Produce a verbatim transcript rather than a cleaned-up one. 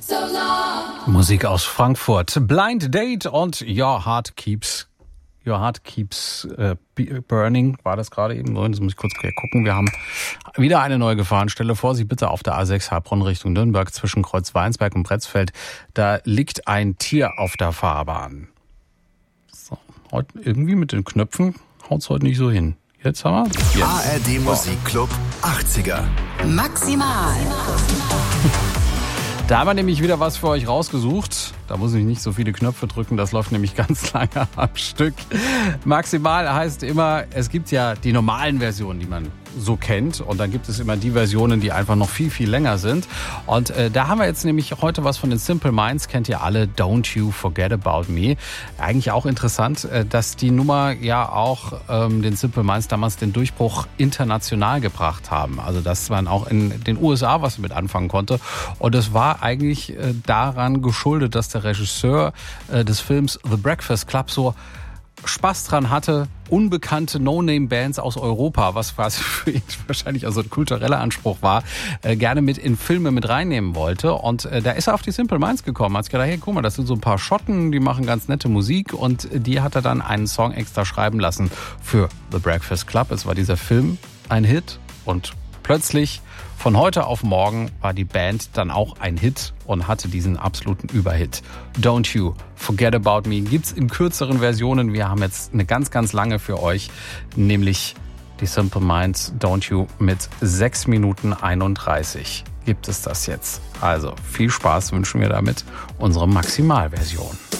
Musik aus Frankfurt. Blind Date und Your Heart Keeps Your Heart Keeps äh, Burning. War das gerade eben? Jetzt muss ich kurz gucken. Wir haben wieder eine neue Gefahrenstelle. Vorsicht bitte auf der A sechs Heilbronn Richtung Nürnberg zwischen Kreuz Weinsberg und Bretzfeld. Da liegt ein Tier auf der Fahrbahn. So, heute irgendwie mit den Knöpfen haut's heute nicht so hin. Jetzt haben wir jetzt. A R D Musikclub achtziger. Maximal. Da haben wir nämlich wieder was für euch rausgesucht. Da muss ich nicht so viele Knöpfe drücken, das läuft nämlich ganz lange am Stück. Maximal heißt immer, es gibt ja die normalen Versionen, die man so kennt. Und dann gibt es immer die Versionen, die einfach noch viel, viel länger sind. Und äh, da haben wir jetzt nämlich heute was von den Simple Minds. Kennt ihr alle, Don't You Forget About Me. Eigentlich auch interessant, äh, dass die Nummer ja auch ähm, den Simple Minds damals den Durchbruch international gebracht haben. Also dass man auch in den U S A was damit anfangen konnte. Und es war eigentlich äh, daran geschuldet, dass der Regisseur äh, des Films The Breakfast Club so Spaß dran hatte, unbekannte No-Name-Bands aus Europa, was quasi für ihn wahrscheinlich also ein kultureller Anspruch war, äh, gerne mit in Filme mit reinnehmen wollte. Und äh, da ist er auf die Simple Minds gekommen. Hat sich gedacht, hey, guck mal, das sind so ein paar Schotten, die machen ganz nette Musik. Und die hat er dann einen Song extra schreiben lassen für The Breakfast Club. Es war dieser Film ein Hit und plötzlich von heute auf morgen war die Band dann auch ein Hit und hatte diesen absoluten Überhit. Don't You Forget About Me gibt's in kürzeren Versionen. Wir haben jetzt eine ganz, ganz lange für euch, nämlich die Simple Minds Don't You mit sechs Minuten einunddreißig gibt es das jetzt. Also viel Spaß wünschen wir damit, unsere Maximalversion.